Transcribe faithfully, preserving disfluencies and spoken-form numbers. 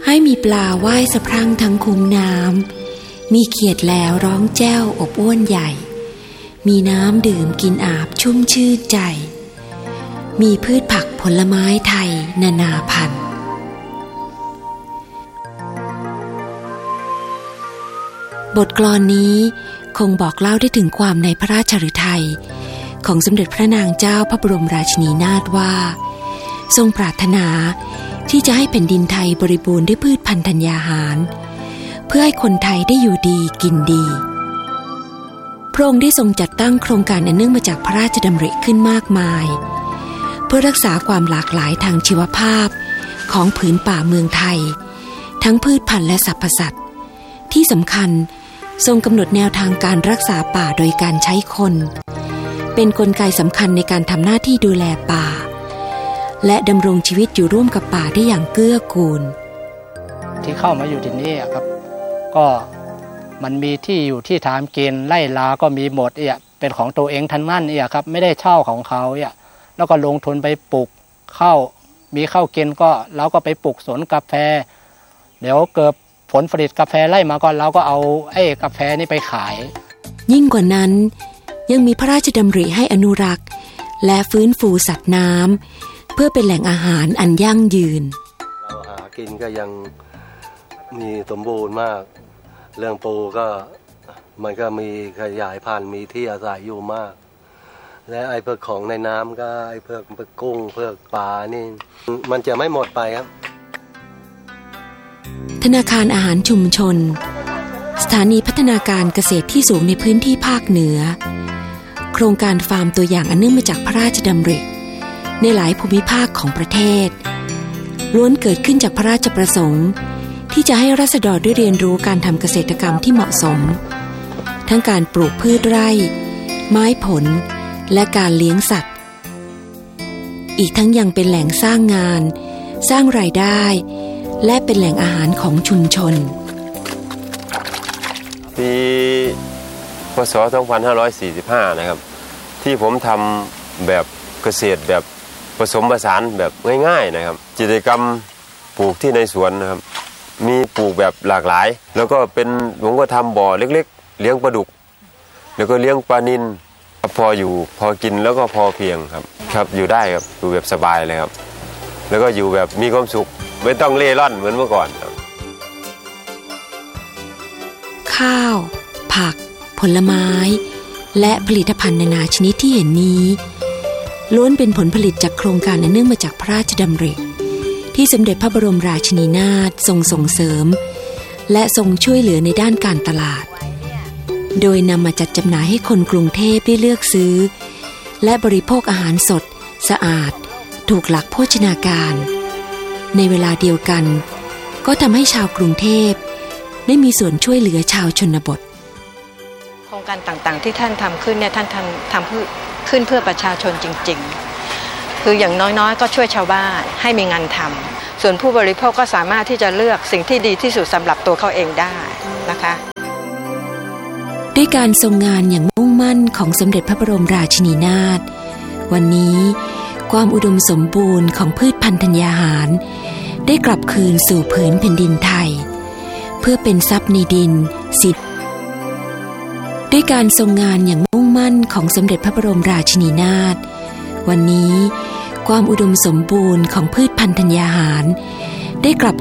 ให้มีปลาว่ายสะพรั่งทั้งคุ้งน้ำมีเขียดแล้วร้องแจ้วอบอ้วนใหญ่มีน้ำดื่มกินอาบชุ่มชื่นใจมีพืชผักผลไม้ไทยนานาพันธุ์บทกลอนนี้คงบอกเล่าได้ถึงความในพระราชฤทัยของสมเด็จพระนางเจ้าพระบรมราชินีนาถว่าทรงปรารถนาที่จะให้แผ่นดินไทยบริบูรณ์ด้วยพืชพันธุ์ธัญญาหารเพื่อให้คนไทยได้อยู่ดีกินดีพระองค์ได้ทรงจัดตั้งโครงการอันเนื่องมาจากพระราชดำริขึ้นมากมายเพื่อรักษาความหลากหลายทางชีวภาพของผืนป่าเมืองไทยทั้งพืชพันธุ์และสรรพสัตว์ที่สำคัญทรงกำหนดแนวทางการรักษาป่าโดยการใช้คนเป็นกลไกสำคัญในการทำหน้าที่ดูแลป่าและดำรงชีวิตอยู่ร่วมกับป่าได้อย่างเกื้อกูลที่เข้ามาอยู่ที่นี่ครับก็มันมีที่อยู่ที่ทำกินไร่ลาก็มีหมดเอี่ยเป็นของตัวเองทั้งนั้นเอี่ยครับไม่ได้เช่าของเขาเอี่ยแล้วก็ลงทุนไปปลูกข้าวมีข้าวกินก็เราก็ไปปลูกสวนกาแฟเดี๋ยวเกิดผลผลิตกาแฟไล่มาก็เราก็เอาไอ้กาแฟนี่ไปขายยิ่งกว่านั้นยังมีพระราชดำริให้อนุรักษ์และฟื้นฟูสัตว์น้ำเพื่อเป็นแหล่งอาหารอันยั่งยืนเราหากินก็ยังมีสมบูรณ์มากเรื่องปูก็มันก็มีขยายพันธุ์มีที่อาศัยอยู่มากและไอ้เพือกของในน้ำก็ไอ้เพือกเพือกกุ้งเพือกปลานี่มันจะไม่หมดไปครับธนาคารอาหารชุมชนสถานีพัฒนาการเกษตรที่สูงในพื้นที่ภาคเหนือโครงการฟาร์มตัวอย่างอันเนื่องมาจากพระราชดำริในหลายภูมิภาคของประเทศล้วนเกิดขึ้นจากพระราชประสงค์ที่จะให้ราษฎรได้เรียนรู้การทำเกษตรกรรมที่เหมาะสมทั้งการปลูกพืชไร่ไม้ผลและการเลี้ยงสัตว์อีกทั้งยังเป็นแหล่งสร้างงานสร้างรายได้และเป็นแหล่งอาหารของชุมชนปีพ.ศ. สองพันห้าร้อยสี่สิบห้านะครับที่ผมทำแบบเกษตรแบบผสมผสานแบบง่ายๆนะครับกิจกรรมปลูกที่ในสวนนะครับมีปลูกแบบหลากหลายแล้วก็เป็นผมก็ทำบ่อเล็กๆเลี้ยงปลาดุกแล้วก็เลี้ยงปลานิลพออยู่พอกินแล้วก็พอเพียงครับครับอยู่ได้ครับอยู่แบบสบายเลยครับแล้วก็อยู่แบบมีความสุขไม่ต้องเล่ร่อนเหมือนเมื่อก่อนครับข้าวผักผลไม้และผลิตภัณฑ์นานาชนิดที่เห็นนี้ล้วนเป็นผลผลิตจากโครงการอันเนื่องมาจากพระราชดำริที่สมเด็จพระบรมราชินีนาถทรงส่งเสริมและทรงช่วยเหลือในด้านการตลาดโดยนำมาจัดจำหน่ายให้คนกรุงเทพได้เลือกซื้อและบริโภคอาหารสดสะอาดถูกหลักโภชนาการในเวลาเดียวกันก็ทำให้ชาวกรุงเทพได้มีส่วนช่วยเหลือชาวชนบทโครงการต่างๆที่ท่านทำขึ้นเนี่ยท่านทำทำขึ้นเพื่อประชาชนจริงๆคืออย่างน้อยๆก็ช่วยชาวบ้านให้มีงานทำส่วนผู้บริโภคก็สามารถที่จะเลือกสิ่งที่ดีที่สุดสำหรับตัวเขาเองได้นะคะด้วยการทรงงานอย่างมุ่งมั่นของสมเด็จพระบรมราชินีนาถวันนี้ความอุดมสมบูรณ์ของพืชพันธุ์ธัญญาหารได้กลับคืนสู่ผืนแผ่นดินไทยเพื่อเป็นทรัพย์ในดินสิทธิ์ด้วยการทรงงานอย่างมุ่งมั่นของสมเด็จพระบรมราชินีนาถวันนี้ความอุดมสมบูรณ์ของพืชพันธุ์ธัญญาหารได้กลับ